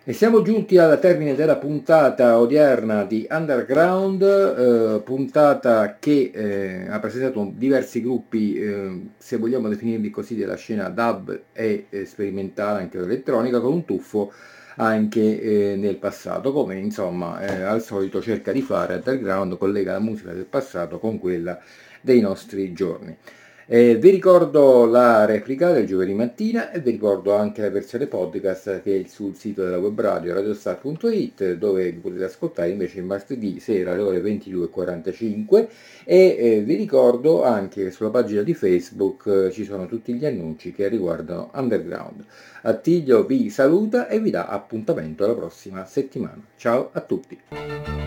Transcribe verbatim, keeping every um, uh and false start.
E siamo giunti al termine della puntata odierna di Underground, eh, puntata che eh, ha presentato diversi gruppi, eh, se vogliamo definirli così, della scena dub e eh, sperimentale, anche elettronica, con un tuffo anche eh, nel passato, come insomma eh, al solito cerca di fare. Underground collega la musica del passato con quella dei nostri giorni. Eh, vi ricordo la replica del giovedì mattina e vi ricordo anche la versione podcast che è sul sito della web radio radiostar punto it, dove vi potete ascoltare invece il martedì sera alle ore ventidue e quarantacinque, e eh, vi ricordo anche che sulla pagina di Facebook eh, ci sono tutti gli annunci che riguardano Underground. Attilio vi saluta e vi dà appuntamento alla prossima settimana. Ciao a tutti!